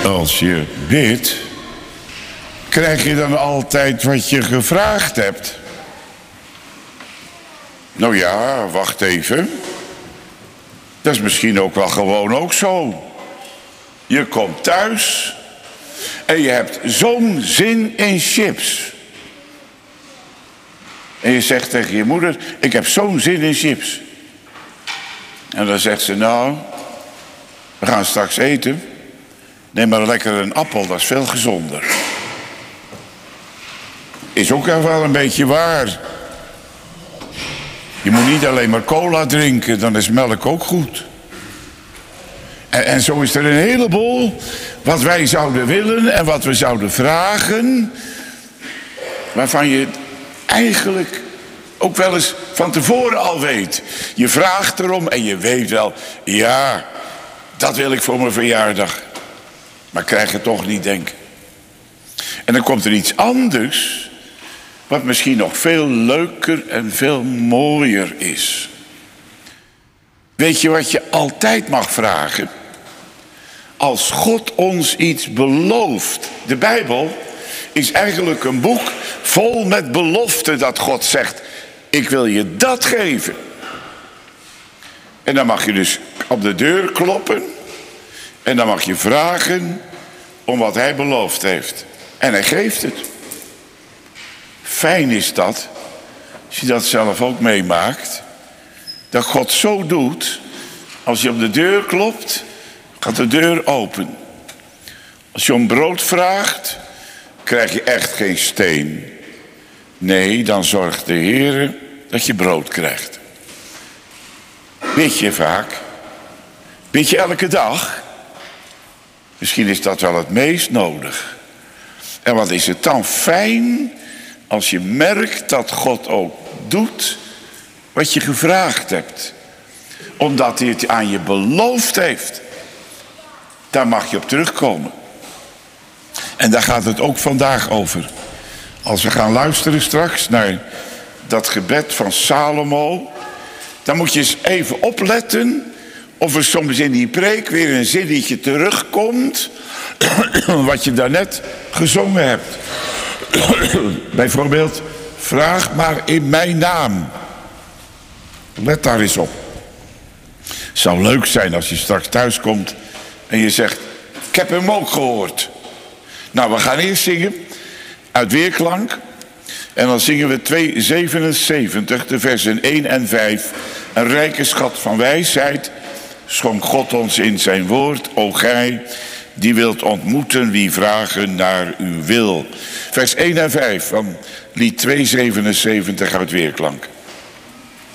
Als je bidt, krijg je dan altijd wat je gevraagd hebt? Nou ja, wacht even. Dat is misschien ook wel gewoon ook zo. Je komt thuis en je hebt zo'n zin in chips. En je zegt tegen je moeder, ik heb zo'n zin in chips. En dan zegt ze, nou, we gaan straks eten. Neem maar lekker een appel, dat is veel gezonder. Is ook wel een beetje waar. Je moet niet alleen maar cola drinken, dan is melk ook goed. En zo is er een heleboel wat wij zouden willen en wat we zouden vragen, waarvan je eigenlijk ook wel eens van tevoren al weet. Je vraagt erom en je weet wel, ja, dat wil ik voor mijn verjaardag. Maar krijg het toch niet, denken. En dan komt er iets anders, wat misschien nog veel leuker en veel mooier is. Weet je wat je altijd mag vragen? Als God ons iets belooft. De Bijbel is eigenlijk een boek vol met beloften dat God zegt, ik wil je dat geven. En dan mag je dus op de deur kloppen. En dan mag je vragen om wat hij beloofd heeft. En hij geeft het. Fijn is dat, als je dat zelf ook meemaakt, dat God zo doet, als je op de deur klopt, gaat de deur open. Als je om brood vraagt, krijg je echt geen steen. Nee, dan zorgt de Heer dat je brood krijgt. Bid je vaak? Bid je elke dag? Misschien is dat wel het meest nodig. En wat is het dan fijn als je merkt dat God ook doet wat je gevraagd hebt. Omdat hij het aan je beloofd heeft. Daar mag je op terugkomen. En daar gaat het ook vandaag over. Als we gaan luisteren straks naar dat gebed van Salomo, dan moet je eens even opletten of er soms in die preek weer een zinnetje terugkomt wat je daarnet gezongen hebt. Bijvoorbeeld, vraag maar in mijn naam. Let daar eens op. Het zou leuk zijn als je straks thuis komt en je zegt, ik heb hem ook gehoord. Nou, we gaan eerst zingen uit Weerklank. En dan zingen we 277, de versen 1 en 5. Een rijke schat van wijsheid schonk God ons in zijn woord. O gij, die wilt ontmoeten wie vragen naar uw wil. Vers 1 en 5 van lied 277 uit Weerklank.